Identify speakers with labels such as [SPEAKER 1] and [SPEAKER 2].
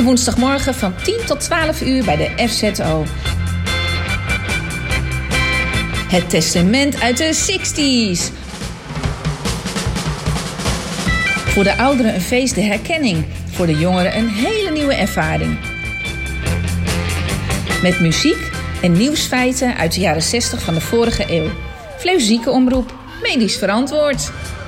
[SPEAKER 1] woensdagmorgen van 10 tot 12 uur bij de FZO. Het testament uit de 60's. Voor de ouderen een feest der herkenning. Voor de jongeren een hele nieuwe ervaring. Met muziek en nieuwsfeiten uit de jaren 60 van de vorige eeuw. Fleuzieke omroep, medisch verantwoord.